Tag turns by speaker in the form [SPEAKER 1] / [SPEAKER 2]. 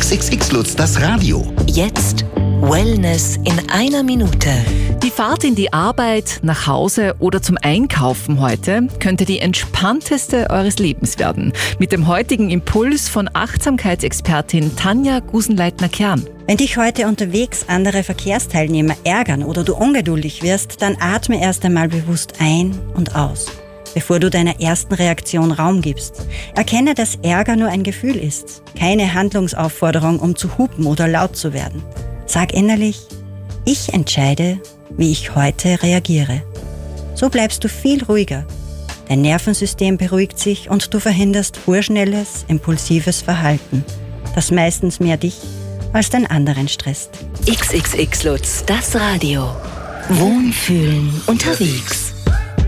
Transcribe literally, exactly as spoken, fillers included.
[SPEAKER 1] X X X Lutz, das Radio.
[SPEAKER 2] Jetzt Wellness in einer Minute.
[SPEAKER 3] Die Fahrt in die Arbeit, nach Hause oder zum Einkaufen heute könnte die entspannteste eures Lebens werden. Mit dem heutigen Impuls von Achtsamkeitsexpertin Tanja Gusenleitner-Kern.
[SPEAKER 4] Wenn dich heute unterwegs andere Verkehrsteilnehmer ärgern oder du ungeduldig wirst, dann atme erst einmal bewusst ein und aus, bevor du deiner ersten Reaktion Raum gibst. Erkenne, dass Ärger nur ein Gefühl ist, keine Handlungsaufforderung, um zu hupen oder laut zu werden. Sag innerlich: Ich entscheide, wie ich heute reagiere. So bleibst du viel ruhiger. Dein Nervensystem beruhigt sich und du verhinderst vorschnelles, impulsives Verhalten, das meistens mehr dich als den anderen stresst.
[SPEAKER 2] X X X Lutz, das Radio. Wohlfühlen unterwegs.